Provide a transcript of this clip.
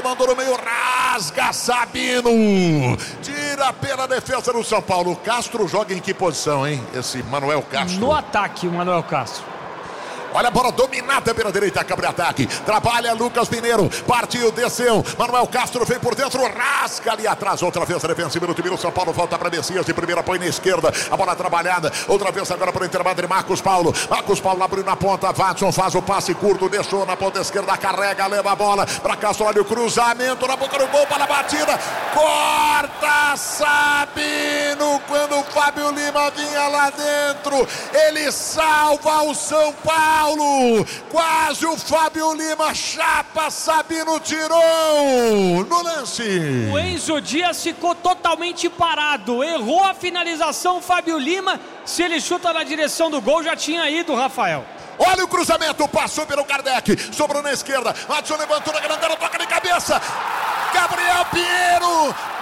mandou no meio, rasga Sabino. Tira pela defesa do São Paulo. O Castro joga em que posição, hein? Esse Manuel Castro. No ataque, o Manuel Castro. Olha a bola dominada pela direita, cabre ataque. Trabalha Lucas Mineiro. Partiu, desceu. Manuel Castro vem por dentro. Rasga ali atrás. Outra vez a defensiva do time do São Paulo. Volta para Messias. De primeira põe na esquerda. A bola trabalhada. Outra vez agora para o intervalo de Marcos Paulo. Marcos Paulo abriu na ponta. Watson faz o passe curto. Deixou na ponta esquerda. Carrega, leva a bola para Castro. Olha o cruzamento na boca do gol para a batida. Corta Sabino. Quando o Fábio Lima vinha lá dentro. Ele salva o São Paulo. Quase o Fábio Lima chapa, Sabino tirou no lance. O Enzo Dias ficou totalmente parado, errou a finalização. Fábio Lima, se ele chuta na direção do gol, já tinha ido, Rafael. Olha o cruzamento, passou pelo Kardec, sobrou na esquerda, Watson levantou na grandela, toca de cabeça, Gabriel Pinheiro,